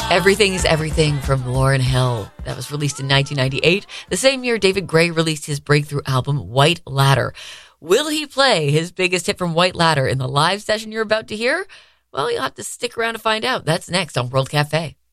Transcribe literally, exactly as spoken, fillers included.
Everything is Everything from Lauryn Hill. That was released in nineteen ninety-eight. The same year, David Gray released his breakthrough album, White Ladder. Will he play his biggest hit from White Ladder in the live session you're about to hear? Well, you'll have to stick around to find out. That's next on World Cafe.